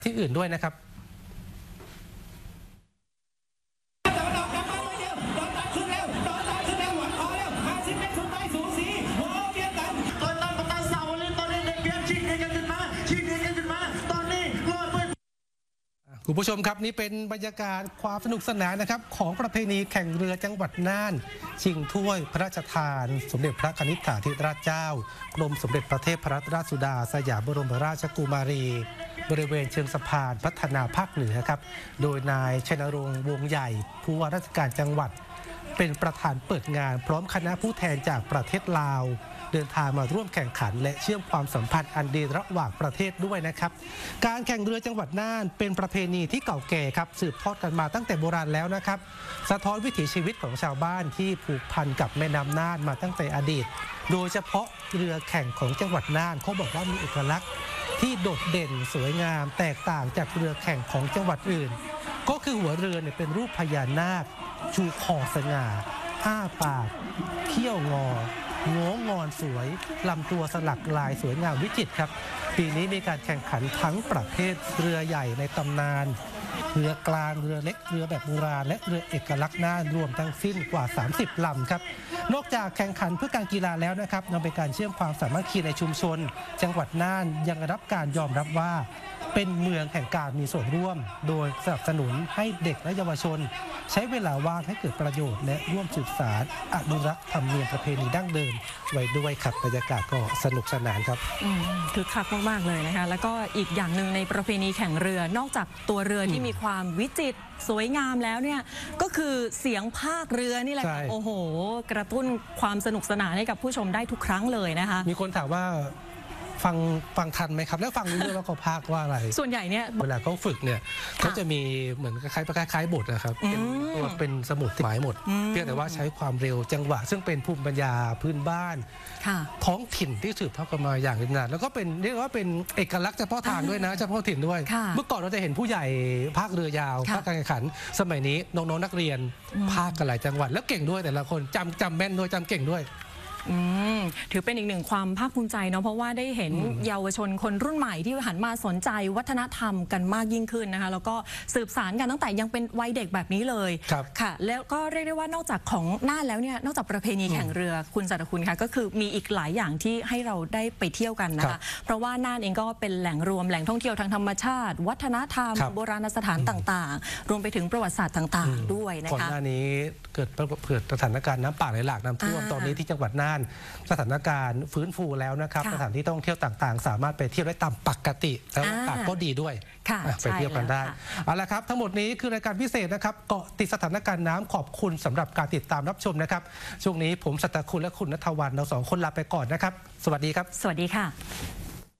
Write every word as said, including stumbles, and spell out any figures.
ที่อื่นด้วยนะครับคุณผู้ชมครับนี่เป็นบรรยากาศความสนุกสนานนะครับของประเพณีแข่งเรือจังหวัดน่านชิงถ้วยพระราชทานสมเด็จพระกนิษฐาธิราชเจ้ากรมสมเด็จพระเทพรัตนราชสุดาสยามบรมราชกุมารีบริเวณเชิงสะพานพัฒนาภาคเหนือครับโดยนายชัยนรงค์วงใหญ่ผู้ว่าราชการจังหวัดเป็นประธานเปิดงานพร้อมคณะผู้แทนจากประเทศลาวเดินทางมาร่วมแข่งขันและเชื่อมความสัมพันธ์อันดีระหว่างประเทศด้วยนะครับการแข่งเรือจังหวัดน่านเป็นประเพณีที่เก่าแก่ครับสืบทอดกันมาตั้งแต่โบราณแล้วนะครับสะท้อนวิถีชีวิตของชาวบ้านที่ผูกพันกับแม่น้ำน่านมาตั้งแต่อดีตโดยเฉพาะเรือแข่งของจังหวัดน่านเขาบอกว่ามีเอกลักษณ์ที่โดดเด่นสวยงามแตกต่างจากเรือแข่งของจังหวัดอื่นก็คือหัวเรือเนี่ยเป็นรูปพญานาคชูคอสง่าอ้าปากเขี้ยวงอโง้งอนสวยลำตัวสลักลายสวยงามวิจิตรครับปีนี้มีการแข่งขันทั้งประเภทเรือใหญ่ในตำนานเรือกลางเรือเล็กเรือแบบโบราณและเรือเอกลักษณ์น่านรวมทั้งสิ้นกว่าสามสิบลำครับนอกจากแข่งขันเพื่อการกีฬาแล้วนะครับยังเป็นการเชื่อมความสามัคคีในชุมชนจังหวัดน่านยังได้รับการยอมรับว่าเป็นเมืองแห่งการมีส่วนร่วมโดยสนับสนุนให้เด็กและเยาวชนใช้เวลาว่างให้เกิดประโยชน์และร่วมสืบสานอนุรักษ์ธรรมเนียมประเพณีดั้งเดิมไว้ด้วยครับบรรยากาศก็สนุกสนานครับคึกคักมากๆเลยนะคะแล้วก็อีกอย่างหนึ่งในประเพณีแข่งเรือนอกจากตัวเรือที่มีความวิจิตรสวยงามแล้วเนี่ยก็คือเสียงภาคเรือนี่แหละโอ้โหกระตุ้นความสนุกสนานให้กับผู้ชมได้ทุกครั้งเลยนะคะมีคนถามว่าฟังฟังทันไหมครับแล้วฟังรู้เรื่องว่าเขาพากว่าอะไรส่วนใหญ่เนี่ยเวลาเขาฝึกเนี่ยเขาจะมีเหมือนคล้ายๆคล้ายๆบทนะครับเป็นตัวเป็นสมุดหมายหมดเพียงแต่ว่าใช้ความเร็วจังหวะซึ่งเป็นภูมิปัญญาพื้นบ้านท้องถิ่นที่สืบทอดกันมาอย่างยาวนานแล้วก็เป็นเรียกว่าเป็นเอกลักษณ์เฉพาะทางด้วยนะเฉพาะถิ่นด้วยเมื่อก่อนเราจะเห็นผู้ใหญ่ภาคเรือยาวภาคการแข่งขันสมัยนี้น้องๆนักเรียนภาคกันหลายจังหวัดแล้วเก่งด้วยแต่ละคนจำจำแม่นด้วยจำเก่งด้วยถือเป็นอีกหนึ่งความภาคภูมิใจเนาะเพราะว่าได้เห็นเยาวชนคนรุ่นใหม่ที่หันมาสนใจวัฒนธรรมกันมากยิ่งขึ้นนะคะแล้วก็สืบสานกันตั้งแต่ยังเป็นวัยเด็กแบบนี้เลยค่ะแล้วก็เรียกได้ว่านอกจากของน่านแล้วเนี่ยนอกจากประเพณีแข่งเรือคุณสัตคุณค่ะก็คือมีอีกหลายอย่างที่ให้เราได้ไปเที่ยวกันนะคะเพราะว่าน่านเองก็เป็นแหล่งรวมแหล่งท่องเที่ยวทางธรรมชาติวัฒนธรรมโบราณสถานต่างๆรวมไปถึงประวัติศาสตร์ต่างๆด้วยนะคะก่อนหน้านี้เกิดเกิดสถานการณ์น้ำป่าไหลหลากน้ำท่วมตอนนี้ที่จังหวัดน่านสถานการณ์ฟื้นฟูแล้วนะครับสถานที่ท่องเที่ยวต่างๆสามารถไปเที่ยวได้ตามปกติแล้วอากาศก็ดีด้วยไปเที่ยวกันได้เอาละครับทั้งหมดนี้คือรายการพิเศษนะครับเกาะติดสถานการณ์น้ำขอบคุณสำหรับการติดตามรับชมนะครับช่วงนี้ผมสัตคุณและคุณณัฐวรรณเราสองคนลาไปก่อนนะครับสวัสดีครับสวัสดีค่ะ